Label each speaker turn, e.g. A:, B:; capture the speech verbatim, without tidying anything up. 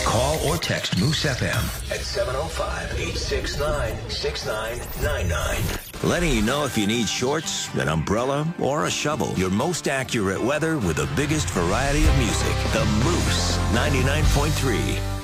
A: Call or text Moose F M at seven oh five, eight six nine, six nine nine nine. Letting you know if you need shorts, an umbrella, or a shovel. Your most accurate weather with the biggest variety of music. The Moose ninety-nine point three.